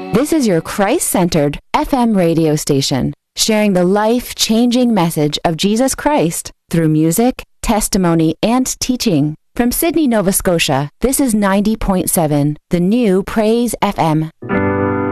This is your Christ-centered FM radio station, sharing the life-changing message of Jesus Christ through music, testimony, and teaching. From Sydney, Nova Scotia, this is 90.7, the new Praise FM.